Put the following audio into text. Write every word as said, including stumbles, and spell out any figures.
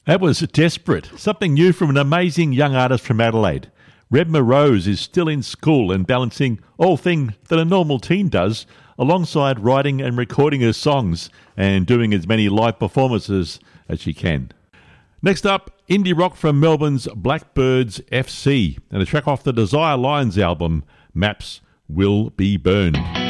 That was Desperate, something new from an amazing young artist from Adelaide. Redma Rose is still in school and balancing all things that a normal teen does, alongside writing and recording her songs and doing as many live performances as she can. Next up, indie rock from Melbourne's Blackbirds F C, and a track off the Desire Lions album, Maps Will Be Burned.